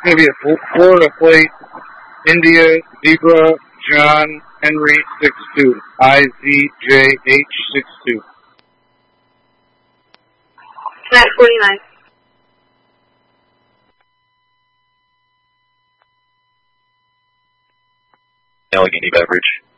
It's going to be a Florida plate, India, Zebra, John, Henry, 62, IZJH62. At 49. Allegheny Beverage.